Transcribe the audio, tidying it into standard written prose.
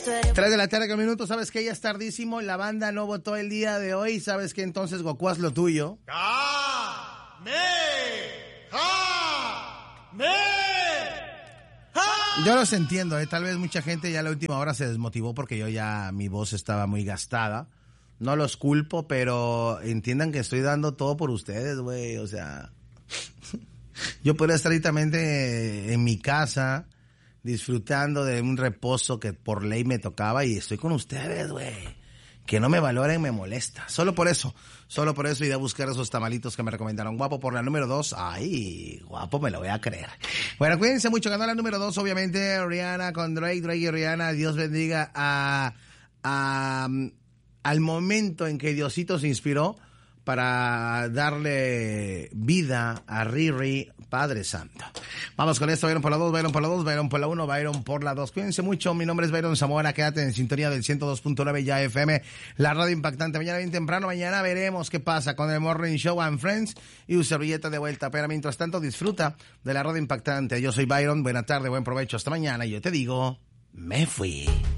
3 de la tarde con minutos, sabes que ya es tardísimo, la banda no votó el día de hoy, sabes que entonces Goku haz lo tuyo. Yo los entiendo, tal vez mucha gente ya a la última hora se desmotivó porque mi voz estaba muy gastada. No los culpo, pero entiendan que estoy dando todo por ustedes, güey, o sea... Yo podría estar directamente en mi casa disfrutando de un reposo que por ley me tocaba y estoy con ustedes, güey. Que no me valoren me molesta. Solo por eso iré a buscar esos tamalitos que me recomendaron. Guapo por la número 2. Ay, guapo, me lo voy a creer. Bueno, cuídense mucho. Ganó la número 2, obviamente, Rihanna con Drake y Rihanna. Dios bendiga al momento en que Diosito se inspiró para darle vida a Riri, Padre Santo. Vamos con esto, Byron por la 2, Byron por la 2, Byron por la 1, Byron por la 2. Cuídense mucho, mi nombre es Byron Zamora, quédate en sintonía del 102.9 ya FM, la radio impactante. Mañana bien temprano, mañana veremos qué pasa con el Morning Show and Friends y un servilleta de vuelta. Pero mientras tanto, disfruta de la radio impactante. Yo soy Byron, buena tarde, buen provecho, hasta mañana. Y yo te digo, me fui.